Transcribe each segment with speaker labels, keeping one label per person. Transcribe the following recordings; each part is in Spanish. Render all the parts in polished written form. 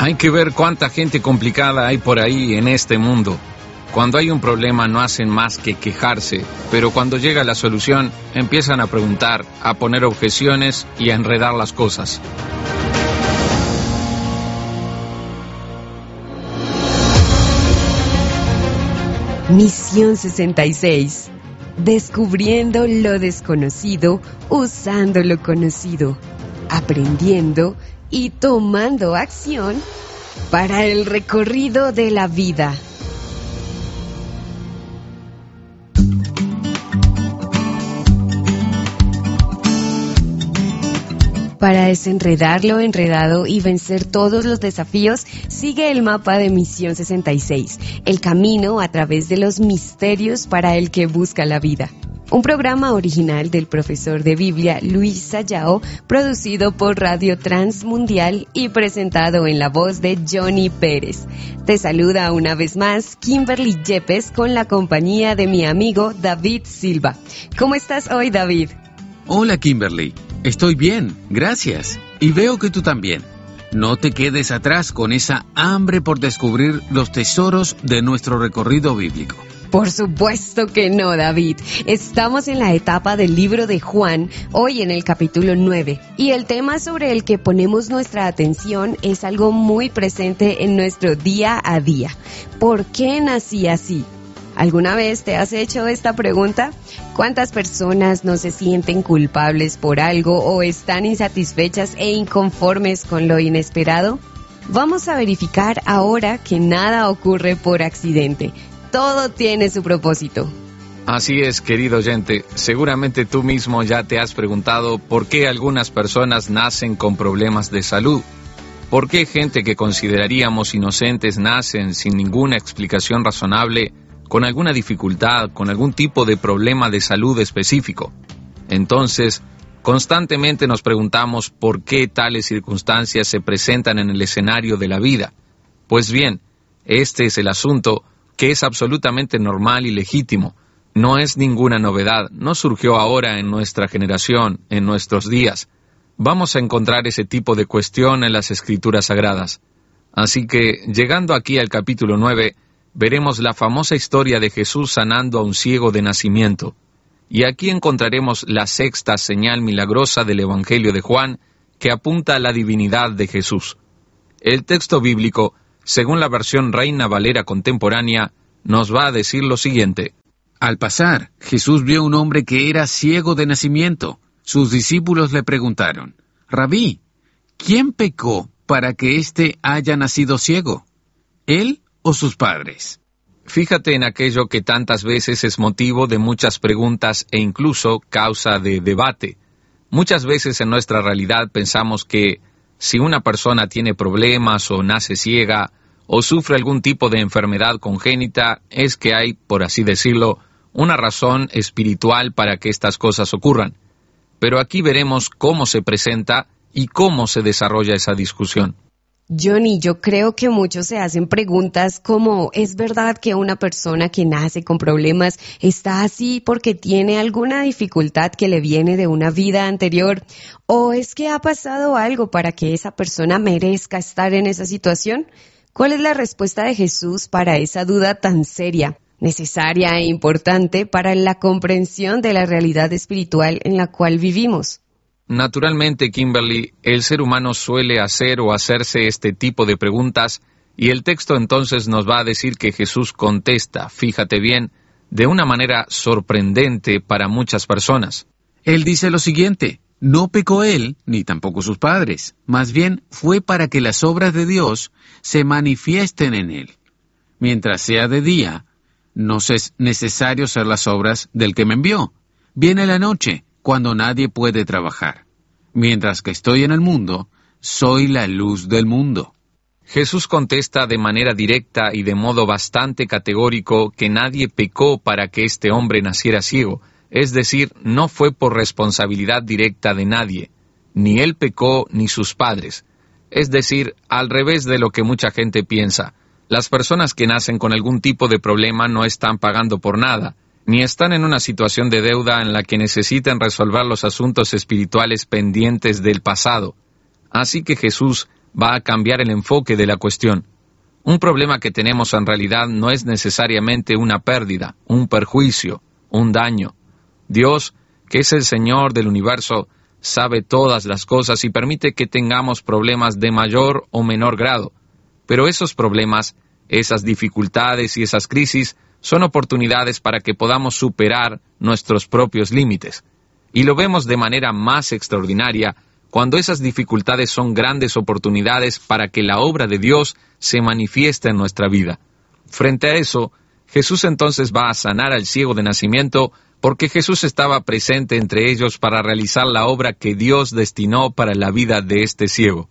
Speaker 1: Hay que ver cuánta gente complicada hay por ahí en este mundo. Cuando hay un problema no hacen más que quejarse, pero cuando llega la solución empiezan a preguntar, a poner objeciones y a enredar las cosas.
Speaker 2: Misión 66. Descubriendo lo desconocido, usando lo conocido, aprendiendo y tomando acción para el recorrido de la vida. Para desenredar lo enredado y vencer todos los desafíos, sigue el mapa de Misión 66, el camino a través de los misterios para el que busca la vida. Un programa original del profesor de Biblia Luis Sayao, producido por Radio Transmundial y presentado en la voz de Johnny Pérez. Te saluda una vez más Kimberly Yepes con la compañía de mi amigo David Silva. ¿Cómo estás hoy, David?
Speaker 3: Hola, Kimberly. Estoy bien, gracias. Y veo que tú también. No te quedes atrás con esa hambre por descubrir los tesoros de nuestro recorrido bíblico.
Speaker 2: Por supuesto que no, David. Estamos en la etapa del libro de Juan, hoy en el capítulo 9. Y el tema sobre el que ponemos nuestra atención es algo muy presente en nuestro día a día. ¿Por qué nací así? ¿Alguna vez te has hecho esta pregunta? ¿Cuántas personas no se sienten culpables por algo o están insatisfechas e inconformes con lo inesperado? Vamos a verificar ahora que nada ocurre por accidente. Todo tiene su propósito.
Speaker 1: Así es, querido oyente. Seguramente tú mismo ya te has preguntado por qué algunas personas nacen con problemas de salud. ¿Por qué gente que consideraríamos inocentes nacen sin ninguna explicación razonable, con alguna dificultad, con algún tipo de problema de salud específico? Entonces, constantemente nos preguntamos por qué tales circunstancias se presentan en el escenario de la vida. Pues bien, este es el asunto, que es absolutamente normal y legítimo. No es ninguna novedad, no surgió ahora en nuestra generación, en nuestros días. Vamos a encontrar ese tipo de cuestión en las Escrituras Sagradas. Así que, llegando aquí al capítulo 9, veremos la famosa historia de Jesús sanando a un ciego de nacimiento. Y aquí encontraremos la sexta señal milagrosa del Evangelio de Juan, que apunta a la divinidad de Jesús. El texto bíblico, según la versión Reina Valera contemporánea, nos va a decir lo siguiente.
Speaker 3: Al pasar, Jesús vio a un hombre que era ciego de nacimiento. Sus discípulos le preguntaron: Rabí, ¿quién pecó para que éste haya nacido ciego? ¿Él o sus padres?
Speaker 1: Fíjate en aquello que tantas veces es motivo de muchas preguntas e incluso causa de debate. Muchas veces en nuestra realidad pensamos que si una persona tiene problemas o nace ciega o sufre algún tipo de enfermedad congénita, es que hay, por así decirlo, una razón espiritual para que estas cosas ocurran. Pero aquí veremos cómo se presenta y cómo se desarrolla esa discusión.
Speaker 2: Johnny, yo creo que muchos se hacen preguntas como, ¿es verdad que una persona que nace con problemas está así porque tiene alguna dificultad que le viene de una vida anterior? ¿O es que ha pasado algo para que esa persona merezca estar en esa situación? ¿Cuál es la respuesta de Jesús para esa duda tan seria, necesaria e importante para la comprensión de la realidad espiritual en la cual vivimos?
Speaker 1: Naturalmente, Kimberly, el ser humano suele hacer o hacerse este tipo de preguntas, y el texto entonces nos va a decir que Jesús contesta, fíjate bien, de una manera sorprendente para muchas personas.
Speaker 3: Él dice lo siguiente: no pecó él, ni tampoco sus padres, más bien fue para que las obras de Dios se manifiesten en él. Mientras sea de día, nos es necesario hacer las obras del que me envió. Viene la noche, cuando nadie puede trabajar. Mientras que estoy en el mundo, soy la luz del mundo.
Speaker 1: Jesús contesta de manera directa y de modo bastante categórico que nadie pecó para que este hombre naciera ciego, es decir, no fue por responsabilidad directa de nadie, ni él pecó ni sus padres. Es decir, al revés de lo que mucha gente piensa, las personas que nacen con algún tipo de problema no están pagando por nada, ni están en una situación de deuda en la que necesitan resolver los asuntos espirituales pendientes del pasado. Así que Jesús va a cambiar el enfoque de la cuestión. Un problema que tenemos en realidad no es necesariamente una pérdida, un perjuicio, un daño. Dios, que es el Señor del universo, sabe todas las cosas y permite que tengamos problemas de mayor o menor grado. Pero esos problemas, esas dificultades y esas crisis son oportunidades para que podamos superar nuestros propios límites. Y lo vemos de manera más extraordinaria cuando esas dificultades son grandes oportunidades para que la obra de Dios se manifieste en nuestra vida. Frente a eso, Jesús entonces va a sanar al ciego de nacimiento porque Jesús estaba presente entre ellos para realizar la obra que Dios destinó para la vida de este ciego.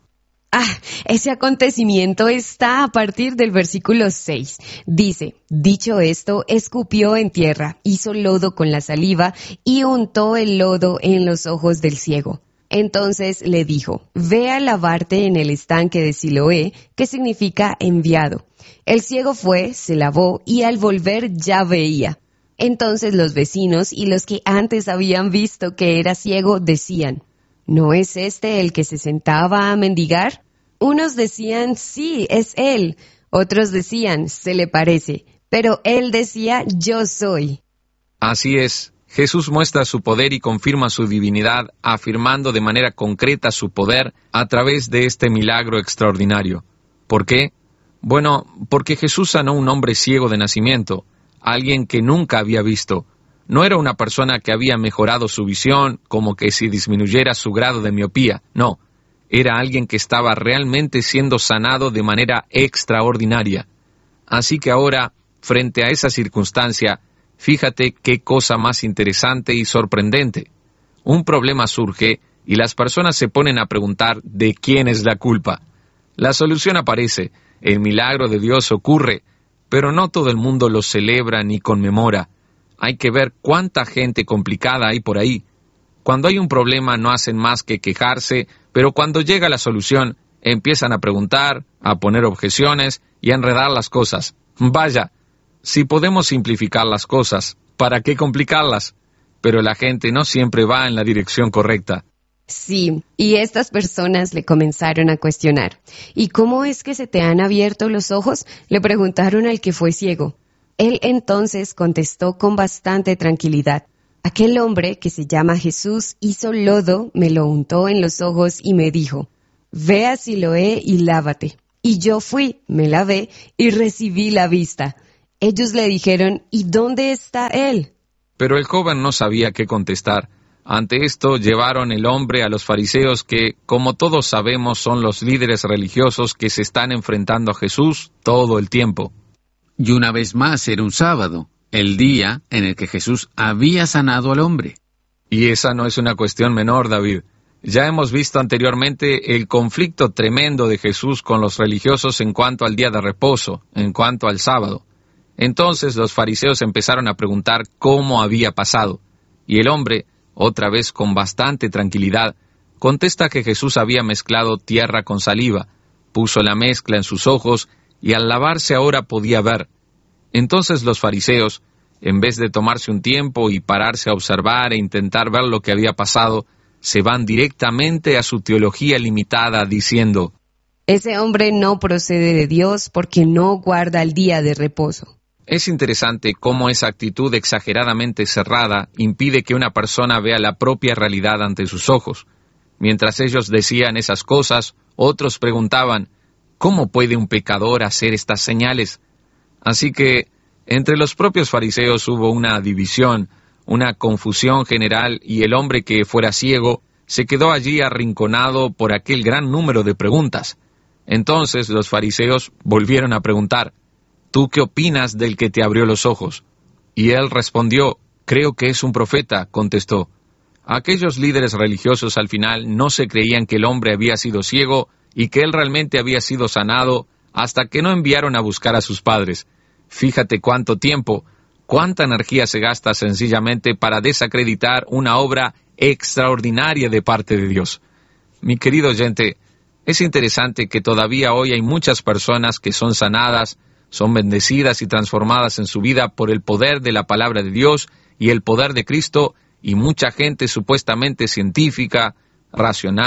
Speaker 2: Ese acontecimiento está a partir del versículo 6. Dice, dicho esto, escupió en tierra, hizo lodo con la saliva y untó el lodo en los ojos del ciego. Entonces le dijo, ve a lavarte en el estanque de Siloé, que significa enviado. El ciego fue, se lavó y al volver ya veía. Entonces los vecinos y los que antes habían visto que era ciego decían, ¿no es este el que se sentaba a mendigar? Unos decían, sí, es él. Otros decían, se le parece. Pero él decía, yo soy.
Speaker 1: Así es. Jesús muestra su poder y confirma su divinidad, afirmando de manera concreta su poder a través de este milagro extraordinario. ¿Por qué? Bueno, porque Jesús sanó a un hombre ciego de nacimiento, alguien que nunca había visto. No era una persona que había mejorado su visión, como que si disminuyera su grado de miopía. No, era alguien que estaba realmente siendo sanado de manera extraordinaria. Así que ahora, frente a esa circunstancia, fíjate qué cosa más interesante y sorprendente. Un problema surge y las personas se ponen a preguntar de quién es la culpa. La solución aparece, el milagro de Dios ocurre, pero no todo el mundo lo celebra ni conmemora. Hay que ver cuánta gente complicada hay por ahí. Cuando hay un problema no hacen más que quejarse, pero cuando llega la solución, empiezan a preguntar, a poner objeciones y a enredar las cosas. Vaya, si podemos simplificar las cosas, ¿para qué complicarlas? Pero la gente no siempre va en la dirección correcta.
Speaker 2: Sí, y estas personas le comenzaron a cuestionar. ¿Y cómo es que se te han abierto los ojos?, le preguntaron al que fue ciego. Él entonces contestó con bastante tranquilidad. Aquel hombre, que se llama Jesús, hizo lodo, me lo untó en los ojos y me dijo, ve a Siloé y lávate. Y yo fui, me lavé y recibí la vista. Ellos le dijeron, ¿y dónde está él?
Speaker 1: Pero el joven no sabía qué contestar. Ante esto llevaron el hombre a los fariseos que, como todos sabemos, son los líderes religiosos que se están enfrentando a Jesús todo el tiempo.
Speaker 3: Y una vez más era un sábado, el día en el que Jesús había sanado al hombre.
Speaker 1: Y esa no es una cuestión menor, David. Ya hemos visto anteriormente el conflicto tremendo de Jesús con los religiosos en cuanto al día de reposo, en cuanto al sábado. Entonces los fariseos empezaron a preguntar cómo había pasado. Y el hombre, otra vez con bastante tranquilidad, contesta que Jesús había mezclado tierra con saliva, puso la mezcla en sus ojos y al lavarse ahora podía ver. Entonces los fariseos, en vez de tomarse un tiempo y pararse a observar e intentar ver lo que había pasado, se van directamente a su teología limitada diciendo,
Speaker 2: ese hombre no procede de Dios porque no guarda el día de reposo.
Speaker 1: Es interesante cómo esa actitud exageradamente cerrada impide que una persona vea la propia realidad ante sus ojos. Mientras ellos decían esas cosas, otros preguntaban, ¿cómo puede un pecador hacer estas señales? Así que, entre los propios fariseos hubo una división, una confusión general, y el hombre que fuera ciego se quedó allí arrinconado por aquel gran número de preguntas. Entonces los fariseos volvieron a preguntar, ¿tú qué opinas del que te abrió los ojos? Y él respondió, creo que es un profeta, contestó. Aquellos líderes religiosos al final no se creían que el hombre había sido ciego y que él realmente había sido sanado hasta que no enviaron a buscar a sus padres. Fíjate cuánto tiempo, cuánta energía se gasta sencillamente para desacreditar una obra extraordinaria de parte de Dios. Mi querido oyente, es interesante que todavía hoy hay muchas personas que son sanadas, son bendecidas y transformadas en su vida por el poder de la palabra de Dios y el poder de Cristo, y mucha gente supuestamente científica, racional,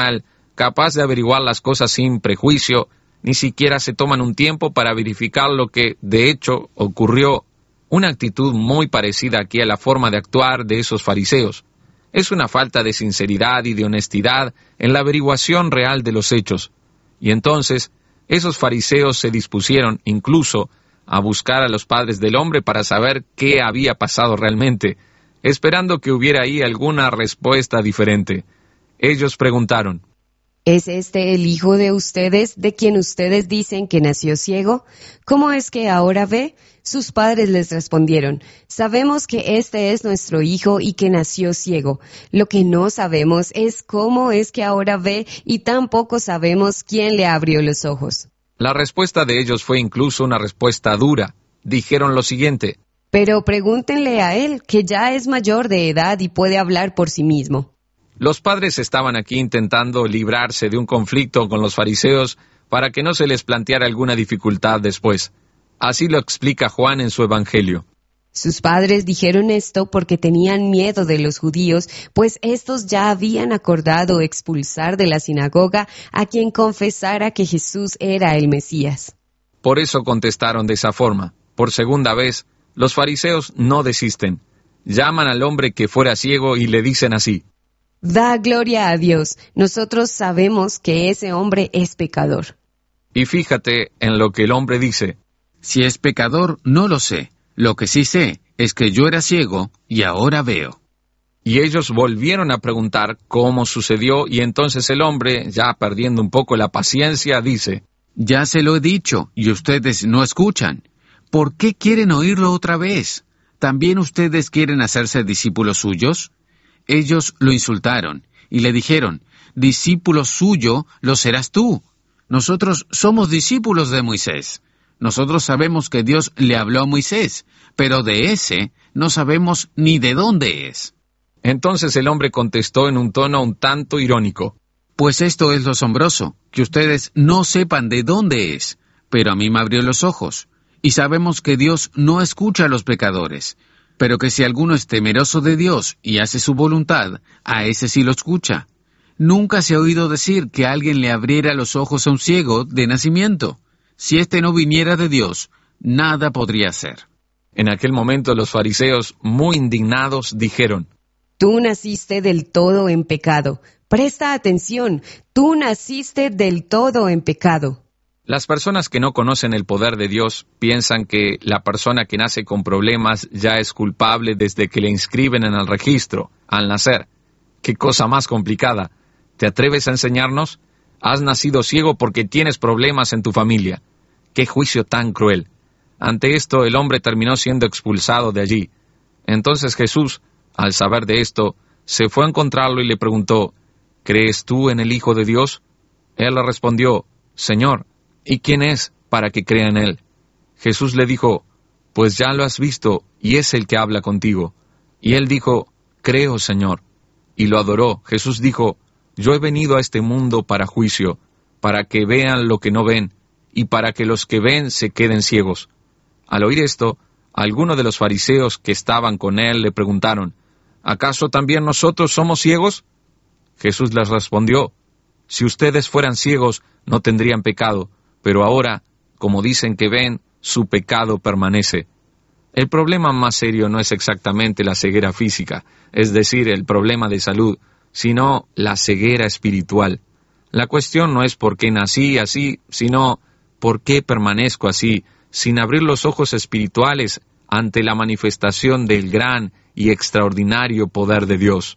Speaker 1: capaz de averiguar las cosas sin prejuicio, ni siquiera se toman un tiempo para verificar lo que, de hecho, ocurrió. Una actitud muy parecida aquí a la forma de actuar de esos fariseos. Es una falta de sinceridad y de honestidad en la averiguación real de los hechos. Y entonces, esos fariseos se dispusieron incluso a buscar a los padres del hombre para saber qué había pasado realmente, esperando que hubiera ahí alguna respuesta diferente. Ellos preguntaron:
Speaker 2: ¿Es este el hijo de ustedes, de quien ustedes dicen que nació ciego? ¿Cómo es que ahora ve? Sus padres les respondieron: sabemos que este es nuestro hijo y que nació ciego. Lo que no sabemos es cómo es que ahora ve, y tampoco sabemos quién le abrió los ojos.
Speaker 1: La respuesta de ellos fue incluso una respuesta dura. Dijeron lo siguiente:
Speaker 2: pero pregúntenle a él, que ya es mayor de edad y puede hablar por sí mismo.
Speaker 1: Los padres estaban aquí intentando librarse de un conflicto con los fariseos para que no se les planteara alguna dificultad después. Así lo explica Juan en su Evangelio.
Speaker 2: Sus padres dijeron esto porque tenían miedo de los judíos, pues estos ya habían acordado expulsar de la sinagoga a quien confesara que Jesús era el Mesías.
Speaker 1: Por eso contestaron de esa forma. Por segunda vez, los fariseos no desisten. Llaman al hombre que fuera ciego y le dicen así:
Speaker 2: da gloria a Dios, nosotros sabemos que ese hombre es pecador.
Speaker 1: Y fíjate en lo que el hombre dice:
Speaker 3: si es pecador, no lo sé. Lo que sí sé es que yo era ciego y ahora veo.
Speaker 1: Y ellos volvieron a preguntar cómo sucedió, y entonces el hombre, ya perdiendo un poco la paciencia, dice:
Speaker 3: ya se lo he dicho y ustedes no escuchan. ¿Por qué quieren oírlo otra vez? ¿También ustedes quieren hacerse discípulos suyos? Ellos lo insultaron y le dijeron: discípulo suyo lo serás tú. Nosotros somos discípulos de Moisés. Nosotros sabemos que Dios le habló a Moisés, pero de ese no sabemos ni de dónde es.
Speaker 1: Entonces el hombre contestó en un tono un tanto irónico:
Speaker 3: pues esto es lo asombroso, que ustedes no sepan de dónde es, pero a mí me abrió los ojos. Y sabemos que Dios no escucha a los pecadores, pero que si alguno es temeroso de Dios y hace su voluntad, a ese sí lo escucha. Nunca se ha oído decir que alguien le abriera los ojos a un ciego de nacimiento. Si éste no viniera de Dios, nada podría hacer.
Speaker 1: En aquel momento los fariseos, muy indignados, dijeron:
Speaker 2: tú naciste del todo en pecado. Presta atención, tú naciste del todo en pecado.
Speaker 1: Las personas que no conocen el poder de Dios piensan que la persona que nace con problemas ya es culpable desde que le inscriben en el registro, al nacer. ¡Qué cosa más complicada! ¿Te atreves a enseñarnos? Has nacido ciego porque tienes problemas en tu familia. ¡Qué juicio tan cruel! Ante esto, el hombre terminó siendo expulsado de allí. Entonces Jesús, al saber de esto, se fue a encontrarlo y le preguntó: ¿crees tú en el Hijo de Dios? Él le respondió: Señor, ¿y quién es para que crea en él? Jesús le dijo: pues ya lo has visto, y es el que habla contigo. Y él dijo: creo, Señor. Y lo adoró. Jesús dijo: yo he venido a este mundo para juicio, para que vean lo que no ven, y para que los que ven se queden ciegos. Al oír esto, algunos de los fariseos que estaban con él le preguntaron: ¿acaso también nosotros somos ciegos? Jesús les respondió: si ustedes fueran ciegos, no tendrían pecado, pero ahora, como dicen que ven, su pecado permanece. El problema más serio no es exactamente la ceguera física, es decir, el problema de salud, sino la ceguera espiritual. La cuestión no es por qué nací así, sino por qué permanezco así, sin abrir los ojos espirituales ante la manifestación del gran y extraordinario poder de Dios.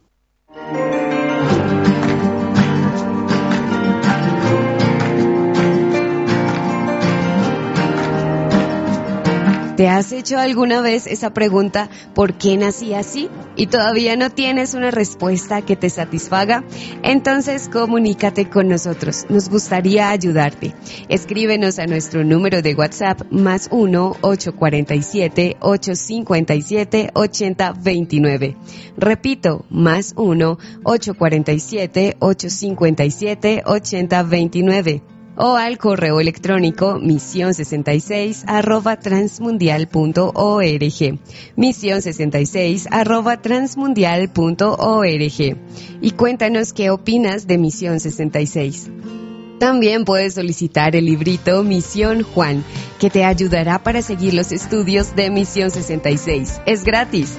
Speaker 2: ¿Te has hecho alguna vez esa pregunta: ¿por qué nací así? ¿Y todavía no tienes una respuesta que te satisfaga? Entonces comunícate con nosotros, nos gustaría ayudarte. Escríbenos a nuestro número de WhatsApp +1 847 857 8029. Repito, +1 847 857 8029. o al correo electrónico mision66@transmundial.org, mision66@transmundial.org, y cuéntanos qué opinas de Misión 66. También puedes solicitar el librito Misión Juan, que te ayudará para seguir los estudios de Misión 66. Es gratis.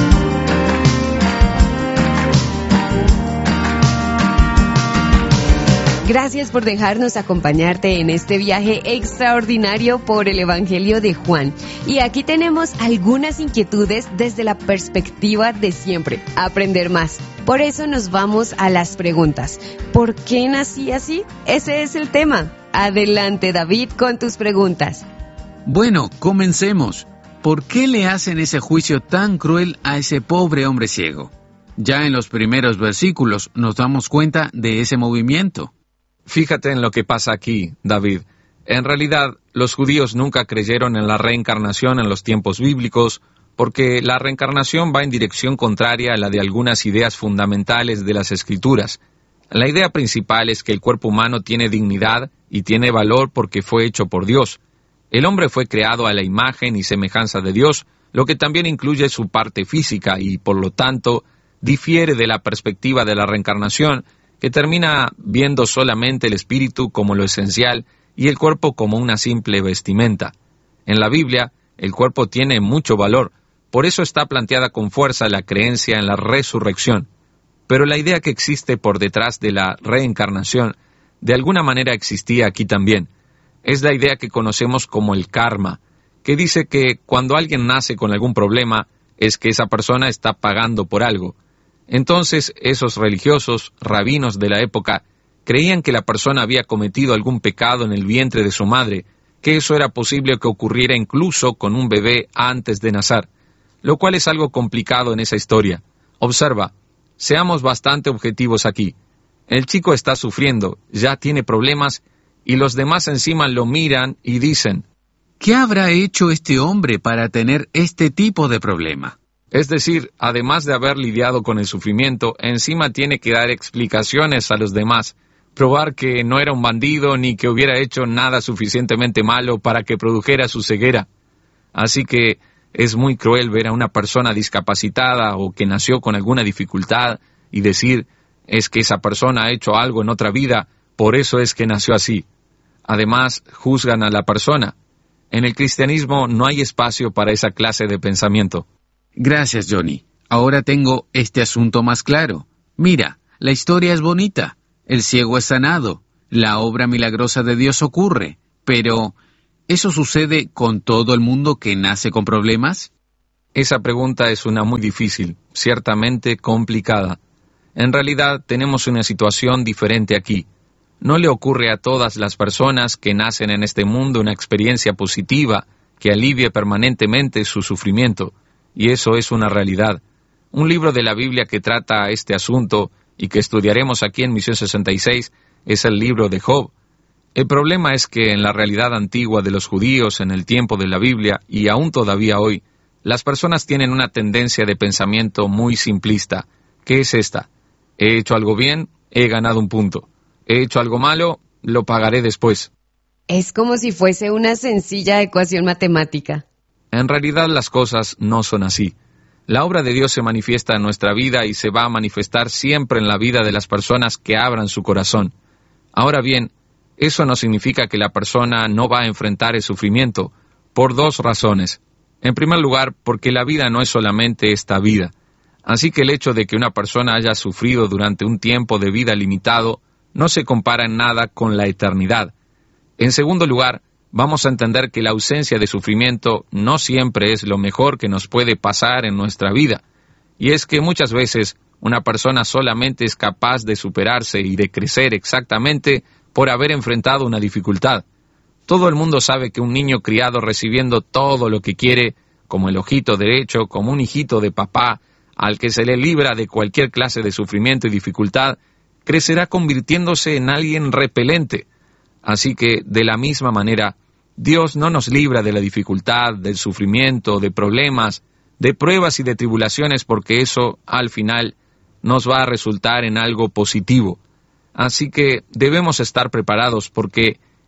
Speaker 2: Gracias por dejarnos acompañarte en este viaje extraordinario por el Evangelio de Juan. Y aquí tenemos algunas inquietudes desde la perspectiva de siempre, aprender más. Por eso nos vamos a las preguntas. ¿Por qué nací así? Ese es el tema. Adelante, David, con tus preguntas.
Speaker 3: Bueno, comencemos. ¿Por qué le hacen ese juicio tan cruel a ese pobre hombre ciego? Ya en los primeros versículos nos damos cuenta de ese movimiento.
Speaker 1: Fíjate en lo que pasa aquí, David. En realidad, los judíos nunca creyeron en la reencarnación en los tiempos bíblicos, porque la reencarnación va en dirección contraria a la de algunas ideas fundamentales de las Escrituras. La idea principal es que el cuerpo humano tiene dignidad y tiene valor porque fue hecho por Dios. El hombre fue creado a la imagen y semejanza de Dios, lo que también incluye su parte física y, por lo tanto, difiere de la perspectiva de la reencarnación, que termina viendo solamente el espíritu como lo esencial y el cuerpo como una simple vestimenta. En la Biblia, el cuerpo tiene mucho valor, por eso está planteada con fuerza la creencia en la resurrección. Pero la idea que existe por detrás de la reencarnación, de alguna manera existía aquí también. Es la idea que conocemos como el karma, que dice que cuando alguien nace con algún problema, es que esa persona está pagando por algo. Entonces, esos religiosos, rabinos de la época, creían que la persona había cometido algún pecado en el vientre de su madre, que eso era posible que ocurriera incluso con un bebé antes de nacer, lo cual es algo complicado en esa historia. Observa, seamos bastante objetivos aquí. El chico está sufriendo, ya tiene problemas, y los demás encima lo miran y dicen,
Speaker 3: ¿qué habrá hecho este hombre para tener este tipo de problema?
Speaker 1: Es decir, además de haber lidiado con el sufrimiento, encima tiene que dar explicaciones a los demás, probar que no era un bandido ni que hubiera hecho nada suficientemente malo para que produjera su ceguera. Así que es muy cruel ver a una persona discapacitada o que nació con alguna dificultad y decir, es que esa persona ha hecho algo en otra vida, por eso es que nació así. Además, juzgan a la persona. En el cristianismo no hay espacio para esa clase de pensamiento.
Speaker 3: Gracias, Johnny. Ahora tengo este asunto más claro. Mira, la historia es bonita. El ciego es sanado. La obra milagrosa de Dios ocurre. Pero, ¿eso sucede con todo el mundo que nace con problemas?
Speaker 1: Esa pregunta es una muy difícil, ciertamente complicada. En realidad, tenemos una situación diferente aquí. No le ocurre a todas las personas que nacen en este mundo una experiencia positiva que alivie permanentemente su sufrimiento. Y eso es una realidad. Un libro de la Biblia que trata este asunto y que estudiaremos aquí en Misión 66 es el libro de Job. El problema es que en la realidad antigua de los judíos en el tiempo de la Biblia y aún todavía hoy, las personas tienen una tendencia de pensamiento muy simplista, que es esta: he hecho algo bien, he ganado un punto. He hecho algo malo, lo pagaré después.
Speaker 2: Es como si fuese una sencilla ecuación matemática.
Speaker 1: En realidad las cosas no son así. La obra de Dios se manifiesta en nuestra vida y se va a manifestar siempre en la vida de las personas que abran su corazón. Ahora bien, eso no significa que la persona no va a enfrentar el sufrimiento, por dos razones. En primer lugar, porque la vida no es solamente esta vida. Así que el hecho de que una persona haya sufrido durante un tiempo de vida limitado no se compara en nada con la eternidad. En segundo lugar, vamos a entender que la ausencia de sufrimiento no siempre es lo mejor que nos puede pasar en nuestra vida. Y es que muchas veces una persona solamente es capaz de superarse y de crecer exactamente por haber enfrentado una dificultad. Todo el mundo sabe que un niño criado recibiendo todo lo que quiere, como el ojito derecho, como un hijito de papá, al que se le libra de cualquier clase de sufrimiento y dificultad, crecerá convirtiéndose en alguien repelente. Así que, de la misma manera, Dios no nos libra de la dificultad, del sufrimiento, de problemas, de pruebas y de tribulaciones, porque eso, al final, nos va a resultar en algo positivo. Así que debemos estar preparados porque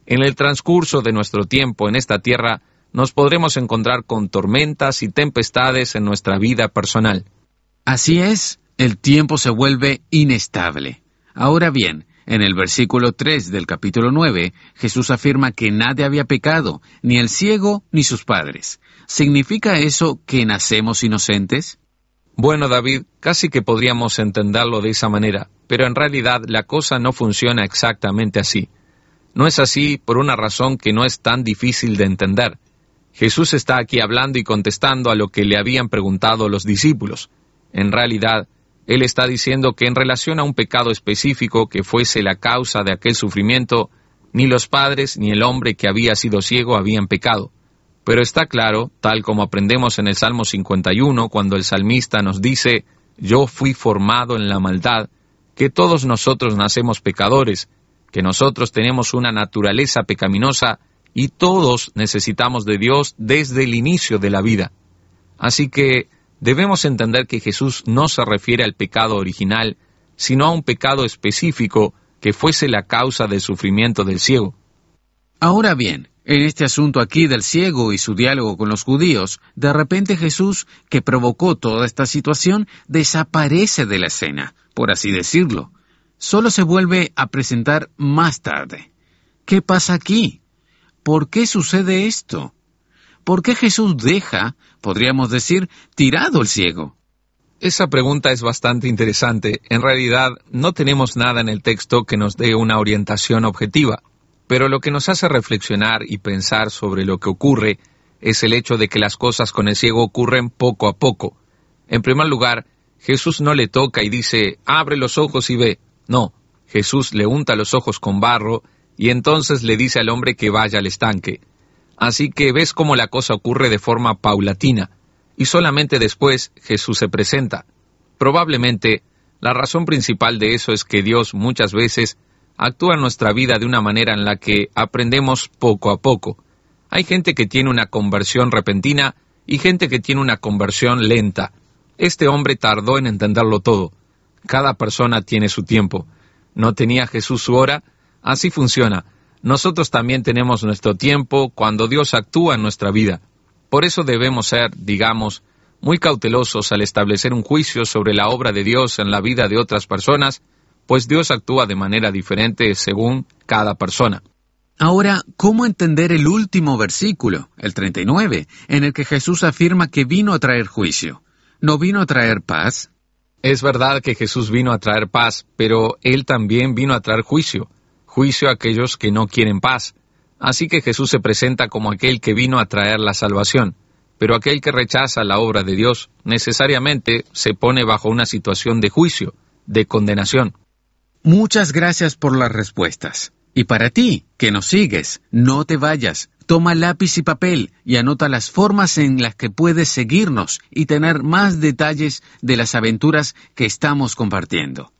Speaker 1: En el transcurso de nuestro tiempo en esta tierra, nos podremos encontrar con tormentas y tempestades en nuestra vida personal.
Speaker 3: Así es, el tiempo se vuelve inestable. Ahora bien, en el versículo 3 del capítulo 9, Jesús afirma que nadie había pecado, ni el ciego ni sus padres. ¿Significa eso que nacemos inocentes?
Speaker 1: Bueno, David, casi que podríamos entenderlo de esa manera, pero en realidad la cosa no funciona exactamente así. No es así por una razón que no es tan difícil de entender. Jesús está aquí hablando y contestando a lo que le habían preguntado los discípulos. En realidad, Él está diciendo que en relación a un pecado específico que fuese la causa de aquel sufrimiento, ni los padres ni el hombre que había sido ciego habían pecado. Pero está claro, tal como aprendemos en el Salmo 51, cuando el salmista nos dice, «Yo fui formado en la maldad», que todos nosotros nacemos pecadores, que nosotros tenemos una naturaleza pecaminosa y todos necesitamos de Dios desde el inicio de la vida. Así que debemos entender que Jesús no se refiere al pecado original, sino a un pecado específico que fuese la causa del sufrimiento del ciego.
Speaker 3: Ahora bien, en este asunto aquí del ciego y su diálogo con los judíos, de repente Jesús, que provocó toda esta situación, desaparece de la escena, por así decirlo. Solo se vuelve a presentar más tarde. ¿Qué pasa aquí? ¿Por qué sucede esto? ¿Por qué Jesús deja, podríamos decir, tirado el ciego?
Speaker 1: Esa pregunta es bastante interesante. En realidad, no tenemos nada en el texto que nos dé una orientación objetiva, pero lo que nos hace reflexionar y pensar sobre lo que ocurre es el hecho de que las cosas con el ciego ocurren poco a poco. En primer lugar, Jesús no le toca y dice, «Abre los ojos y ve». No, Jesús le unta los ojos con barro y entonces le dice al hombre que vaya al estanque. Así que ves cómo la cosa ocurre de forma paulatina, y solamente después Jesús se presenta. Probablemente, la razón principal de eso es que Dios muchas veces actúa en nuestra vida de una manera en la que aprendemos poco a poco. Hay gente que tiene una conversión repentina y gente que tiene una conversión lenta. Este hombre tardó en entenderlo todo. Cada persona tiene su tiempo. ¿No tenía Jesús su hora? Así funciona. Nosotros también tenemos nuestro tiempo cuando Dios actúa en nuestra vida. Por eso debemos ser, digamos, muy cautelosos al establecer un juicio sobre la obra de Dios en la vida de otras personas, pues Dios actúa de manera diferente según cada persona.
Speaker 3: Ahora, ¿cómo entender el último versículo, el 39, en el que Jesús afirma que vino a traer juicio? ¿No vino a traer paz?
Speaker 1: Es verdad que Jesús vino a traer paz, pero Él también vino a traer juicio a aquellos que no quieren paz. Así que Jesús se presenta como aquel que vino a traer la salvación, pero aquel que rechaza la obra de Dios necesariamente se pone bajo una situación de juicio, de condenación.
Speaker 3: Muchas gracias por las respuestas. Y para ti, que nos sigues, no te vayas. Toma lápiz y papel y anota las formas en las que puedes seguirnos y tener más detalles de las aventuras que estamos compartiendo.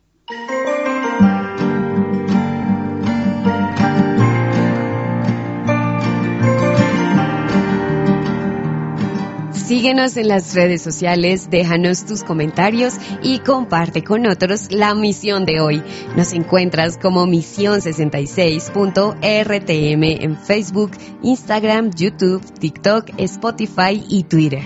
Speaker 2: Síguenos en las redes sociales, déjanos tus comentarios y comparte con otros la misión de hoy. Nos encuentras como Misión66.rtm en Facebook, Instagram, YouTube, TikTok, Spotify y Twitter.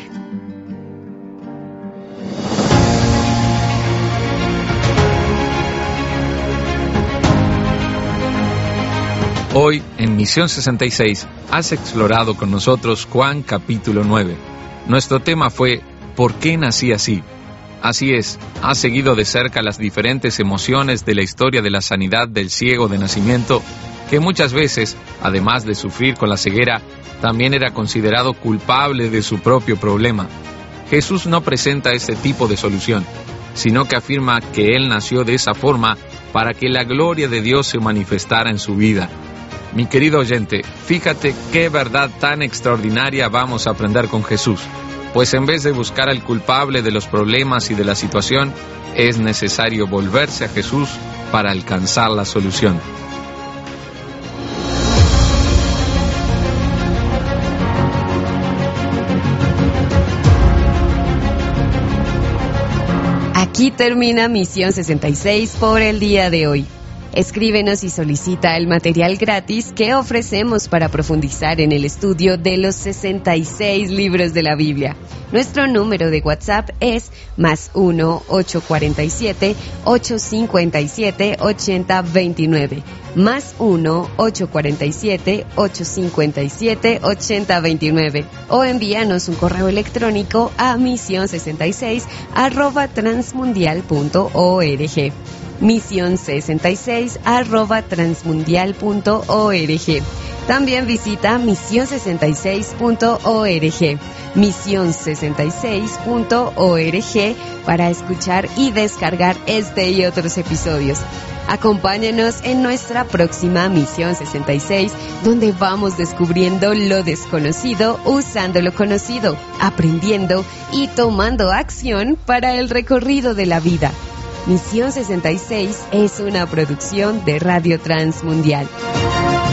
Speaker 1: Hoy, en Misión 66, has explorado con nosotros Juan capítulo 9. Nuestro tema fue ¿por qué nací así? Así es, has seguido de cerca las diferentes emociones de la historia de la sanidad del ciego de nacimiento, que muchas veces, además de sufrir con la ceguera, también era considerado culpable de su propio problema. Jesús no presenta ese tipo de solución, sino que afirma que Él nació de esa forma para que la gloria de Dios se manifestara en su vida. Mi querido oyente, fíjate qué verdad tan extraordinaria vamos a aprender con Jesús, pues en vez de buscar al culpable de los problemas y de la situación, es necesario volverse a Jesús para alcanzar la solución.
Speaker 2: Aquí termina Misión 66 por el día de hoy. Escríbenos y solicita el material gratis que ofrecemos para profundizar en el estudio de los 66 libros de la Biblia. Nuestro número de WhatsApp es +1 847 857 8029. +1 847 857 8029. O envíanos un correo electrónico a mision66@transmundial.org. mision66@transmundial.org. También visita mision66.org. mision66.org para escuchar y descargar este y otros episodios. Acompáñanos en nuestra próxima Misión 66, donde vamos descubriendo lo desconocido usando lo conocido, aprendiendo y tomando acción para el recorrido de la vida. Misión 66 es una producción de Radio Transmundial.